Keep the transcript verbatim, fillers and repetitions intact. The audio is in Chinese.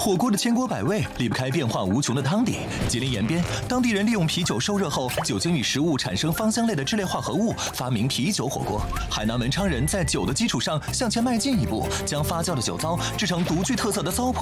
火锅的千锅百味离不开变化无穷的汤底。吉林延边，当地人利用啤酒受热后，酒精与食物产生芳香类的质类化合物，发明啤酒火锅。海南文昌人在酒的基础上向前迈进一步，将发酵的酒糟制成独具特色的糟粕。